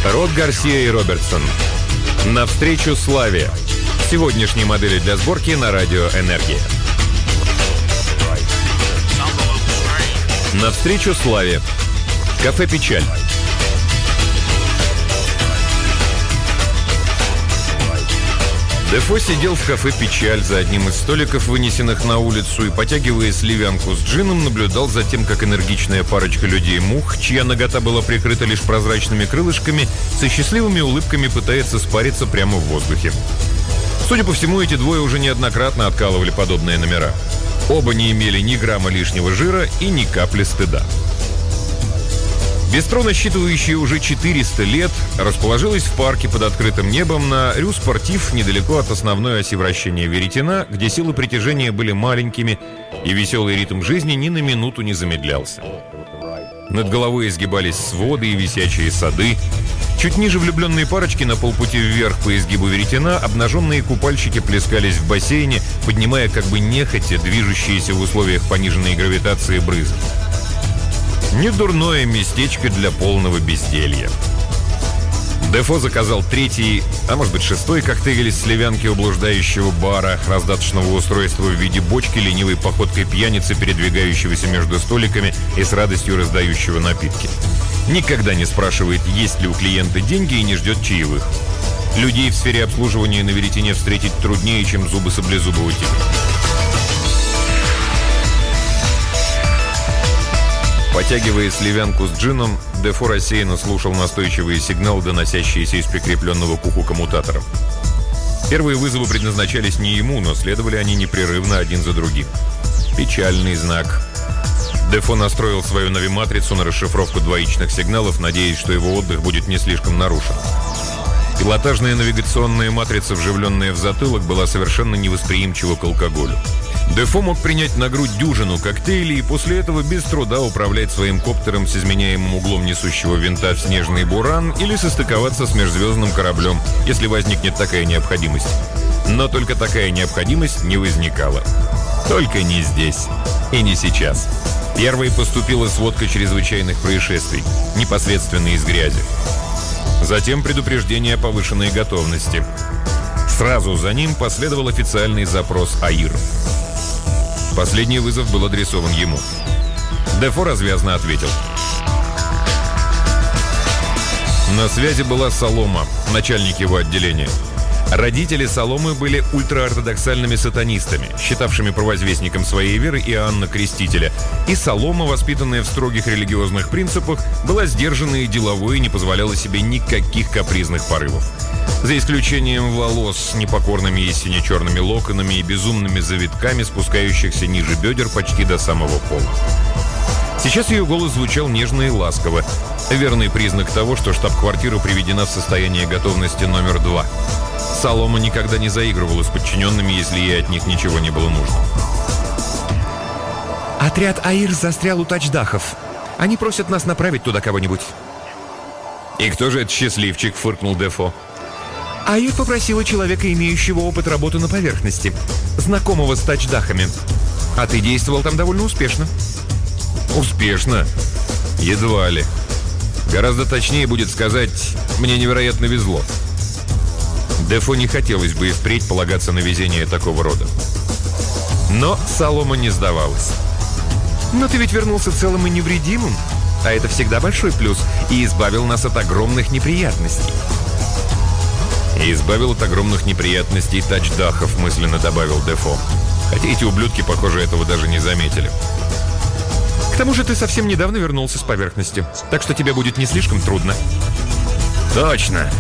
Род Гарсия и Робертсон. Навстречу славе. Сегодняшние модели для сборки на радио «Энергия». Навстречу славе. Кафе «Печаль». Дефо сидел в кафе «Печаль» за одним из столиков, вынесенных на улицу, и, потягивая сливянку с джином, наблюдал за тем, как энергичная парочка людей-мух, чья нагота была прикрыта лишь прозрачными крылышками, со счастливыми улыбками пытается спариться прямо в воздухе. Судя по всему, эти двое уже неоднократно откалывали подобные номера. Оба не имели ни грамма лишнего жира и ни капли стыда. Бистро, насчитывающее уже 400 лет, расположилось в парке под открытым небом на Рю Спортив, недалеко от основной оси вращения Веретена, где силы притяжения были маленькими, и веселый ритм жизни ни на минуту не замедлялся. Над головой изгибались своды и висячие сады. Чуть ниже влюбленные парочки на полпути вверх по изгибу Веретена обнаженные купальщики плескались в бассейне, поднимая как бы нехотя движущиеся в условиях пониженной гравитации брызги. Недурное местечко для полного безделья. Дефо заказал третий, а может быть шестой коктейль из сливянки у блуждающего бара, раздаточного устройства в виде бочки, ленивой походкой пьяницы, передвигающегося между столиками и с радостью раздающего напитки. Никогда не спрашивает, есть ли у клиента деньги, и не ждет чаевых. Людей в сфере обслуживания на Веретене встретить труднее, чем зубы саблезубого тигра. Потягивая сливянку с джином, Дефо рассеянно слушал настойчивые сигналы, доносящиеся из прикрепленного к уху коммутатора. Первые вызовы предназначались не ему, но следовали они непрерывно один за другим. Печальный знак. Дефо настроил свою навиматрицу на расшифровку двоичных сигналов, надеясь, что его отдых будет не слишком нарушен. Пилотажная навигационная матрица, вживленная в затылок, была совершенно невосприимчива к алкоголю. Дефо мог принять на грудь дюжину коктейлей и после этого без труда управлять своим коптером с изменяемым углом несущего винта в снежный буран или состыковаться с межзвездным кораблем, если возникнет такая необходимость. Но только такая необходимость не возникала. Только не здесь. И не сейчас. Первой поступила сводка чрезвычайных происшествий, непосредственно из грязи. Затем предупреждение о повышенной готовности. Сразу за ним последовал официальный запрос АИР. Последний вызов был адресован ему. Дефо развязно ответил. На связи была Солома, начальник его отделения. Родители Соломы были ультраортодоксальными сатанистами, считавшими провозвестником своей веры Иоанна Крестителя. И Солома, воспитанная в строгих религиозных принципах, была сдержанной и деловой и не позволяла себе никаких капризных порывов. За исключением волос с непокорными и сине-черными локонами и безумными завитками, спускающихся ниже бедер почти до самого пола. Сейчас ее голос звучал нежно и ласково. Верный признак того, что штаб-квартира приведена в состояние готовности номер 2. Солома никогда не заигрывала с подчиненными, если ей от них ничего не было нужно. Отряд АИР застрял у Тачдахов. Они просят нас направить туда кого-нибудь. «И кто же этот счастливчик?» — фыркнул Дефо. АИР попросила человека, имеющего опыт работы на поверхности, знакомого с Тачдахами. А ты действовал там довольно успешно. Успешно? Едва ли. Гораздо точнее будет сказать, мне невероятно везло. Дефо не хотелось бы и впредь полагаться на везение такого рода. Но Солома не сдавалась. Но ты ведь вернулся целым и невредимым, а это всегда большой плюс, и избавил нас от огромных неприятностей. И избавил от огромных неприятностей Тачдахов, мысленно добавил Дефо. Хотя эти ублюдки, похоже, этого даже не заметили. К тому же ты совсем недавно вернулся с поверхности, так что тебе будет не слишком трудно. Точно.